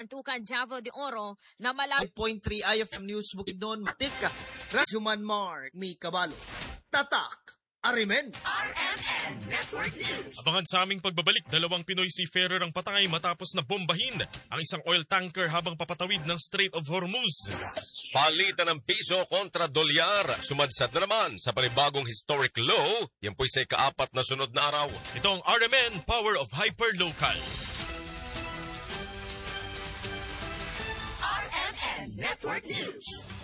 Bantukan, Davao de Oro na malapit 5.3 IFM News Bukidnon, Matika, Rajuman Mark, May Kabalo, Tatak, Arimen. RMN Network News. Abangan sa aming pagbabalik, 2 Pinoy seafarer ang patay matapos na bombahin ang isang oil tanker habang papatawid ng Strait of Hormuz. Palitan ng piso kontra dolyar. Sumadsad na naman sa panibagong historic low. Yan po'y sa ika-4 na sunod na araw. Ito ang RMN Power of Hyperlocal. RMN Network News.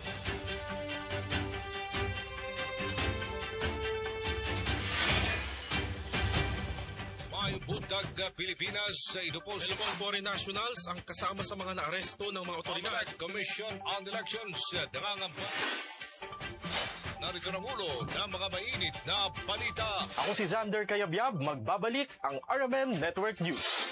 May buntag Pilipinas sa idupos. 2 foreign nationals ang kasama sa mga naaresto ng mga otoridad. Commission on Elections nangangamba. Narito ng ulo ng mga mainit na balita. Ako si Xander Kayabyab, magbabalik ang RMN Network News.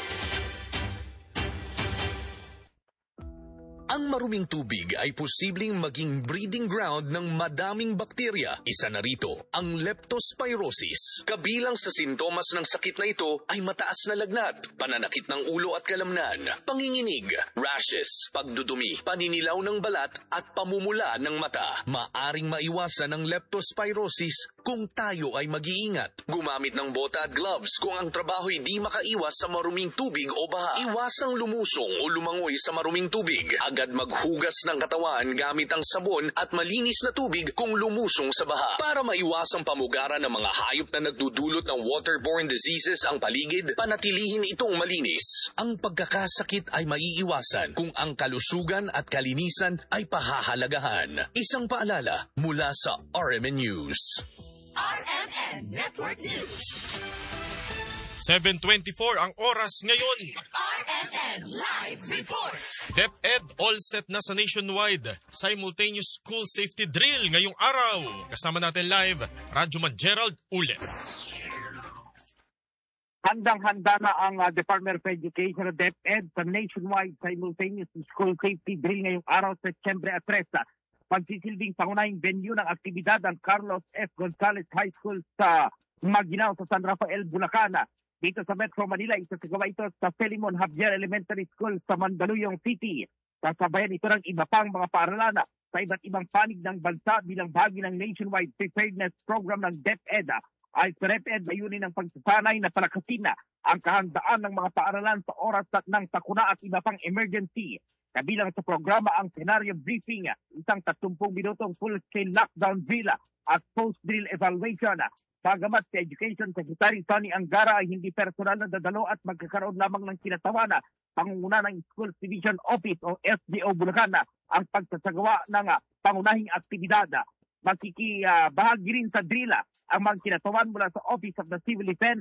Ang maruming tubig ay posibleng maging breeding ground ng madaming bakterya. Isa na rito, ang leptospirosis. Kabilang sa sintomas ng sakit na ito ay mataas na lagnat, pananakit ng ulo at kalamnan, panginginig, rashes, pagdudumi, paninilaw ng balat at pamumula ng mata. Maaring maiwasan ang leptospirosis kung tayo ay mag-iingat. Gumamit ng bota at gloves kung ang trabaho'y di makaiwas sa maruming tubig o baha. Iwasang lumusong o lumangoy sa maruming tubig. Agad maghugas ng katawan gamit ang sabon at malinis na tubig kung lumusong sa baha. Para maiwasang pamugaran ng mga hayop na nagdudulot ng waterborne diseases ang paligid, panatilihin itong malinis. Ang pagkakasakit ay maiiwasan kung ang kalusugan at kalinisan ay pahahalagahan. Isang paalala mula sa RMN News. RMN Network News. 7:24 ang oras ngayon. RMN Live Report. DepEd all set na sa nationwide simultaneous school safety drill ngayong araw. Kasama natin live, Rajuman Gerald ulit. Handang-handa na ang Department of Education at DepEd sa nationwide simultaneous school safety drill ngayong araw sa September 3. Pagsisilbing pangunahing venue ng aktibidad ang Carlos F. Gonzalez High School sa Maguinao sa San Rafael, Bulacan. Dito sa Metro Manila, isasagawa ito sa Felimon Javier Elementary School sa Mandaluyong City. Sasabayan ito ng iba pang mga paaralan sa iba't ibang panig ng bansa bilang bahagi ng nationwide preparedness program ng DepEd. Ay sa DepEd, layunin ng pagsasanay na palakasin ang kahandaan ng mga paaralan sa oras ng sakuna at iba pang emergency. Kabilang sa programa ang scenario briefing, isang 30 minutong full-scale lockdown drill at post-drill evaluation. Bagamat si Education Secretary Sonny Angara ay hindi personal na dadalo at magkakaroon lamang ng kinatawana, pangunguna ng Schools Division Office o SDO Bulacan ang pagsasagawa ng pangunahing aktibidad. Makikibahagi rin sa drill ang mga kinatawan mula sa Office of the Civil Defense